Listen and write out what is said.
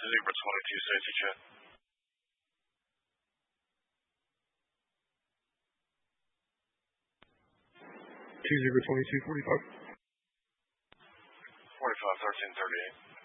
Zebra 22 safety check. 2 Zebra 22, 45. 45, 1338.